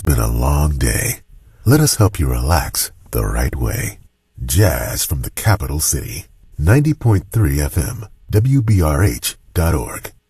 It's been a long day. Let us help you relax the right way. Jazz from the capital city. 90.3 FM, WBRH.org.